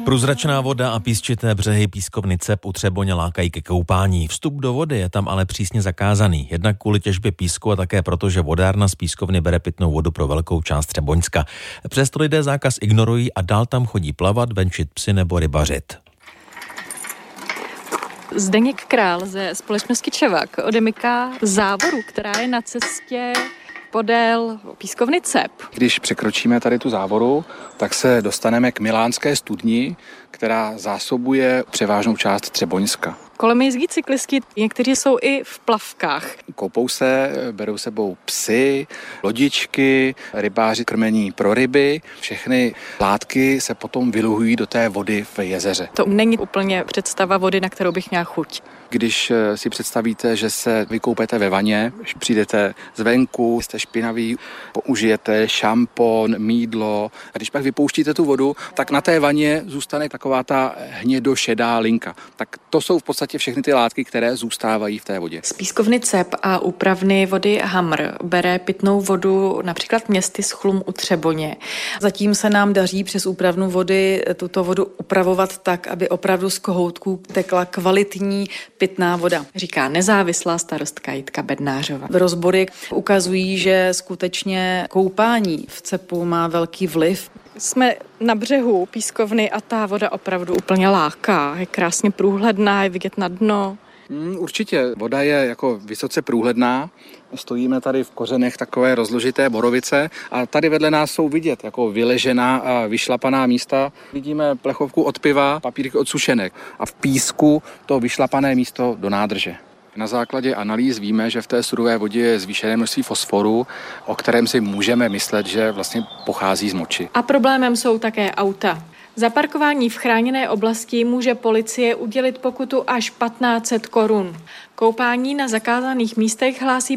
Průzračná voda a písčité břehy pískovny Cep u Třeboně lákají ke koupání. Vstup do vody je tam ale přísně zakázaný. Jednak kvůli těžbě písku a také proto, že vodárna z pískovny bere pitnou vodu pro velkou část Třeboňska. Přesto lidé zákaz ignorují a dál tam chodí plavat, venčit psy nebo rybařit. Zdeněk Král ze společnosti Čevak odemyká závoru, která je na cestě podél pískovny Cep. Když překročíme tady tu závoru, tak se dostaneme k Milánské studni, která zásobuje převážnou část Třeboňska. Kolem jezdí cyklisti, někteří jsou i v plavkách. Koupou se, berou sebou psy, lodičky, rybáři krmení pro ryby. Všechny látky se potom vyluhují do té vody v jezeře. To není úplně představa vody, na kterou bych měla chuť. Když si představíte, že se vykoupete ve vaně, když přijdete zvenku, jste špinaví, použijete šampon, mýdlo a když pak vypouštíte tu vodu, tak na té vaně zůstane taková ta hnědošedá linka. Tak to jsou v podstatě všechny ty látky, které zůstávají v té vodě. Z pískovny Cep a úpravny vody Hamr bere pitnou vodu například městy Chlum u Třeboně. Zatím se nám daří přes úpravnu vody tuto vodu upravovat tak, aby opravdu z kohoutků tekla kvalitní pitná voda, říká nezávislá starostka Jitka Bednářová. Rozbory ukazují, že skutečně koupání v Cepu má velký vliv. Jsme na břehu pískovny a ta voda opravdu úplně láká. Je krásně průhledná, je vidět na dno. Určitě. Voda je jako vysoce průhledná. Stojíme tady v kořenech takové rozložité borovice a tady vedle nás jsou vidět jako vyležená a vyšlapaná místa. Vidíme plechovku od piva, papírky od sušenek a v písku to vyšlapané místo do nádrže. Na základě analýz víme, že v té surové vodě je zvýšené množství fosforu, o kterém si můžeme myslet, že vlastně pochází z moči. A problémem jsou také auta. Za parkování v chráněné oblasti může policie udělit pokutu až 1500 korun. Koupání na zakázaných místech hlásí